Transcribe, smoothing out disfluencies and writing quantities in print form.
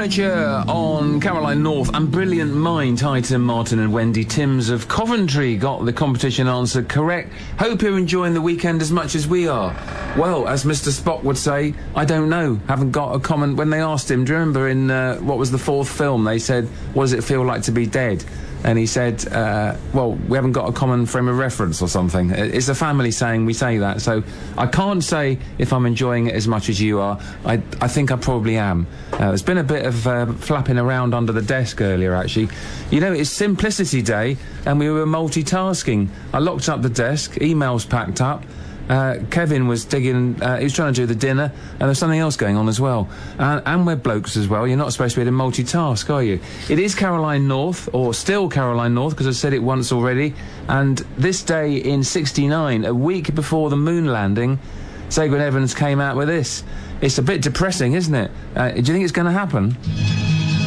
Amateur on Caroline North and Brilliant Mind. Hi to Martin and Wendy Timms of Coventry. Got the competition answer correct. Hope you're enjoying the weekend as much as we are. Well, as Mr. Spock would say, I don't know. Haven't got a comment. When they asked him, do you remember in what was the fourth film, they said, what does it feel like to be dead? And he said, well, we haven't got a common frame of reference or something. It's a family saying, we say that. So I can't say if I'm enjoying it as much as you are. I think I probably am. There's been a bit of flapping around under the desk earlier, actually. You know, it's Simplicity Day, and we were multitasking. I locked up the desk, emails packed up. Kevin was digging, he was trying to do the dinner, and there's something else going on as well. And we're blokes as well. You're not supposed to be able to multitask, are you? It is Caroline North, or still Caroline North, because I said it once already. And this day in '69, a week before the moon landing, Seguin Evans came out with this. It's a bit depressing, isn't it? Do you think it's going to happen?